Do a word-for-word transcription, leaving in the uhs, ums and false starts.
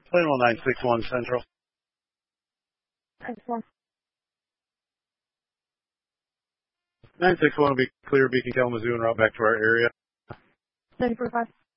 Plane one nine six one Central. nine six one. nine six one will be clear Beacon Kalamazoo and route back to our area. thirty forty-five.